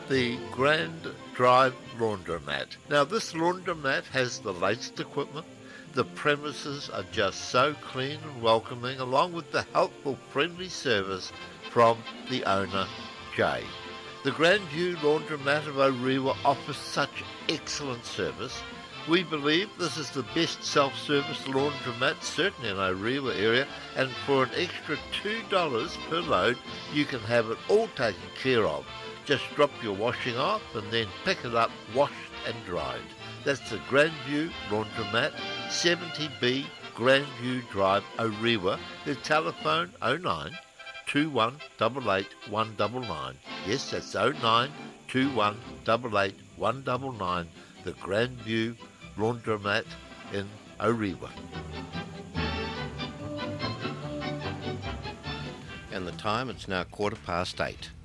the Grand Drive Laundromat. Now, this laundromat has the latest equipment. The premises are just so clean and welcoming, along with the helpful, friendly service from the owner, Jay. The Grandview Laundromat of Orewa offers such excellent service. We believe this is the best self-service laundromat, certainly in Orewa area, and for an extra $2 per load, you can have it all taken care of. Just drop your washing off and then pick it up washed and dried. That's the Grandview Laundromat, 70B Grandview Drive, Orewa. The telephone 09 2188 199. Yes, that's 09 2188 199. The Grandview Laundromat in Orewa. And the time, it's now 8:15.